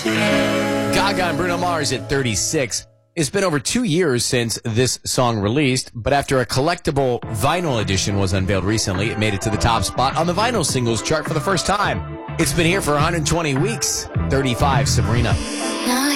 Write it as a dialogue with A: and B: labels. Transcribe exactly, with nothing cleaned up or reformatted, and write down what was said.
A: Gaga and Bruno Mars at thirty-six. It's been over two years since this song released, but after a collectible vinyl edition was unveiled recently, it made it to the top spot on the vinyl singles chart for the first time. It's been here for one hundred twenty weeks. thirty-five, Sabrina.